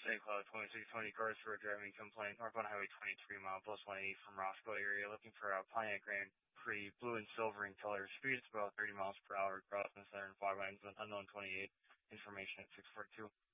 St. Cloud 2620 Cartersburg driving complaint northbound Highway 23 mile plus 180 from Roscoe area looking for a Pontiac Grand Prix blue and silver in color. Speed is about 30 miles per hour crossing the center and fog lines with unknown 28. Information at 642.